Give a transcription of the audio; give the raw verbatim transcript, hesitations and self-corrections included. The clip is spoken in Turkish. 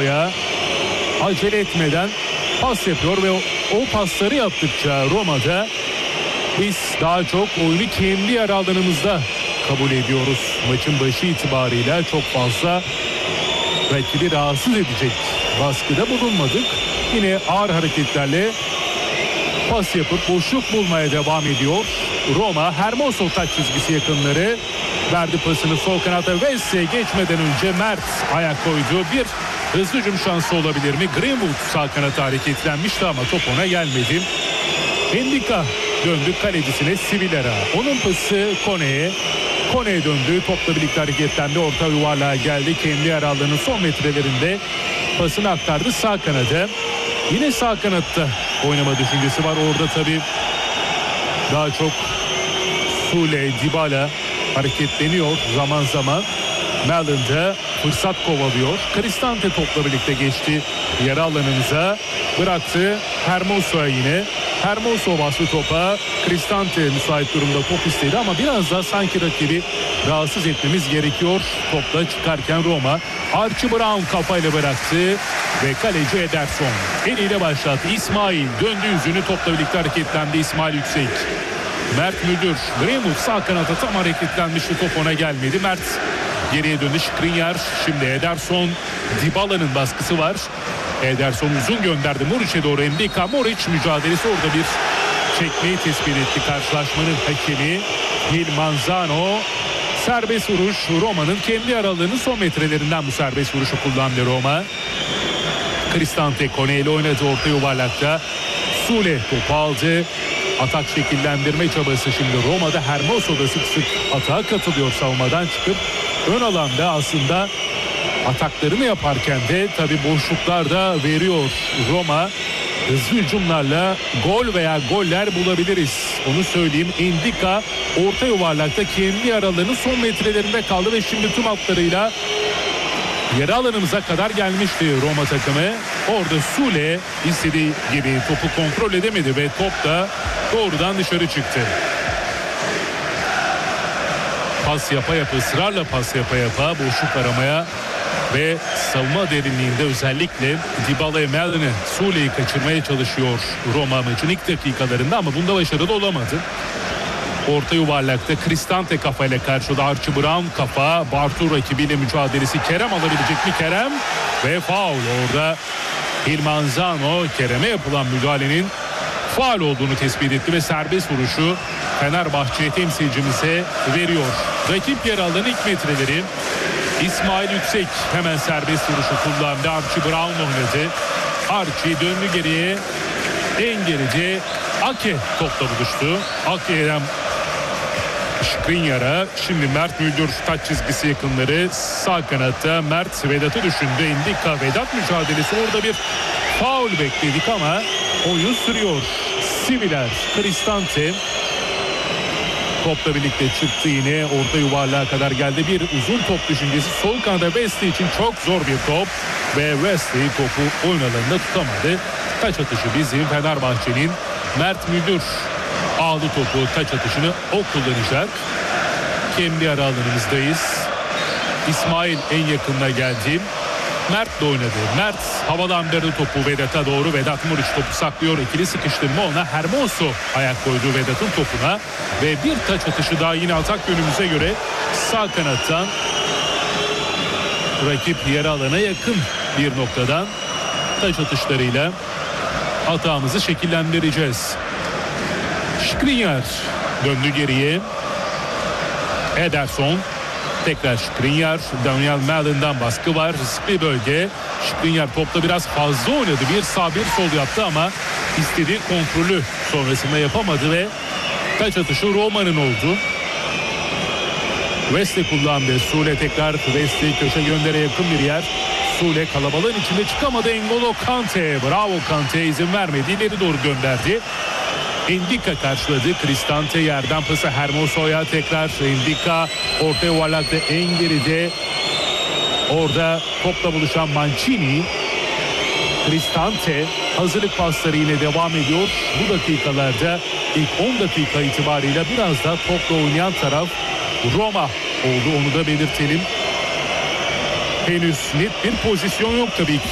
Leao'ya acele etmeden pas yapıyor ve o, o pasları yaptıkça Roma'da biz daha çok oyunu kendi yer alanımızda kabul ediyoruz. Maçın başı itibarıyla çok fazla rakibi rahatsız edecek baskıda bulunmadık. Yine ağır hareketlerle pas yapıp boşluk bulmaya devam ediyor Roma. Hermoso taç çizgisi yakınları verdi pasını sol kanata. Wesley geçmeden önce Mert ayak koydu. Bir hızlı hücum şansı olabilir mi? Greenwood sağ kanata hareketlenmişti ama top ona gelmedi. Endika döndü kalecisine, Sivilera. Onun pası Kone'ye. Kone'ye döndü. Topla birlikte hareketlendi. Orta yuvarlığa geldi. Kendi yer alanının son metrelerinde pasını aktardı sağ kanada. Yine sağ kanatta oynama düşüncesi var. Orada tabii daha çok Sule, Dybala hareketleniyor zaman zaman. Mellon'da fırsat kovalıyor. Cristante topla birlikte geçti yer alanımıza. Bıraktı Hermoso'ya yine. Hermoso bastı topa. Cristante müsait durumda top istedi ama biraz daha sanki rakibi rahatsız etmemiz gerekiyor. Topla çıkarken Roma. Archie Brown kafayla bıraktı ve kaleci Ederson eliyle başlattı. İsmail döndü yüzünü, topla birlikte hareketlendi İsmail Yüksek. Mert Müldür, Greenwood sağ kanata tam hareketlenmişti, top ona gelmedi. Mert geriye döndü. Skriniar, şimdi Ederson. Dybala'nın baskısı var. Ederson uzun gönderdi Muriç'e doğru. Endika, Muriç mücadelesi, orada bir çekmeyi tespit etti karşılaşmanın hakemi Gil Manzano. Serbest vuruş Roma'nın kendi aralığının son metrelerinden bu serbest vuruşu kullandı Roma. Cristante Kone ile oynadı orta yuvarlakta. Sule topu aldı. Atak şekillendirme çabası şimdi Roma'da. Hermoso da sık sık atağa katılıyor savunmadan çıkıp. Ön alanda aslında ataklarını yaparken de tabi boşluklar da veriyor Roma. Hızlı hücumlarla gol veya goller bulabiliriz. Onu söyleyeyim. Endika orta yuvarlakta kendi aralarının son metrelerinde kaldı ve şimdi tüm hatlarıyla yarı alanımıza kadar gelmişti Roma takımı. Orada Sule istediği gibi topu kontrol edemedi ve top da doğrudan dışarı çıktı. Pas yapa yapa, ısrarla pas yapa yapa boşluk aramaya ve savunma derinliğinde özellikle Dybala'ya, Mellon'ı, Sule'yi kaçırmaya çalışıyor Roma maçın ilk dakikalarında ama bunda başarılı olamadı. Orta yuvarlakta Cristante kafayla karşıladı. Archie Brown kafa. Bartu rakibiyle mücadelesi. Kerem alabilecek mi? Kerem ve faul orada. Gil Manzano Kerem'e yapılan müdahalenin faul olduğunu tespit etti ve serbest vuruşu Fenerbahçe temsilcimize veriyor. Rakip yer alan ilk metreleri İsmail Yüksek hemen serbest vuruşu kullandı. Archie Brown oynadı. Archie döndü geriye. En gerici Ake topla buluştu. Ake'den Skriniar'a, şimdi Mert Müldür taç çizgisi yakınları sağ kanatta. Mert Vedat'ı düşündü. Endika Vedat mücadelesi, orada bir faul bekledik ama oyun sürüyor. Siviler, Cristante topla birlikte çıktı, yine orta yuvarlığa kadar geldi. Bir uzun top düşüncesi sol kanada Wesley için çok zor bir top ve Wesley topu oyun alanında tutamadı. Taç atışı bizim Fenerbahçe'nin. Mert Müldür aldı topu, taç atışını o kullanacak. Kendi ara alanımızdayız. İsmail en yakınına geldi. Mert de oynadı. Mert havalandırdı topu Vedat'a doğru. Vedat Muriç topu saklıyor. İkili sıkıştırma ona. Hermoso ayak koydu Vedat'ın topuna. Ve bir taç atışı daha yine atak yönümüze göre sağ kanattan. Rakip yarı alana yakın bir noktadan taç atışlarıyla hatamızı şekillendireceğiz. Skriniar döndü geriye. Ederson. Tekrar Skriniar. Daniel Mellon'dan baskı var. Riskli bölge. Skriniar topla biraz fazla oynadı. Bir sağ bir sol yaptı ama istediği kontrolü sonrasında yapamadı ve taç atışı Roma'nın oldu. Wesley kullandı. Sule tekrar Wesley köşe göndere yakın bir yer. Sule kalabalığın içinde çıkamadı. N'Golo Kante. Bravo Kante, izin vermedi. İleri doğru gönderdi. Endika karşıladı. Cristante yerden pası Hermoso'ya, tekrar Endika orta yuvarlakta en geride. Orada topla buluşan Mancini. Cristante hazırlık pasları ile devam ediyor. Bu dakikalarda ilk on dakika itibarıyla biraz da topla oynayan taraf Roma oldu. Onu da belirtelim. Henüz net bir pozisyon yok tabii ki.